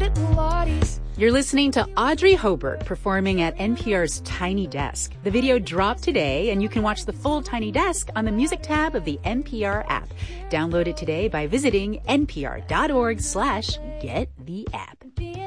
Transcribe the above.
Pilates. You're listening to Audrey Hobart performing at NPR's Tiny Desk. The video dropped today, and you can watch the full Tiny Desk on the music tab of the NPR app. Download it today by visiting npr.org/gettheapp.